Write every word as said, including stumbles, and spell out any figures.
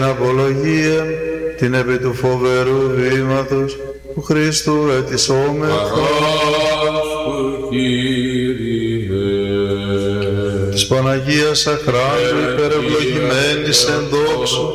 Απολογία την επί του φοβερού βήματος του Χριστού ετισόμεθα. Της Παναγίας Αχράντου υπερευλογημένης εν δόξου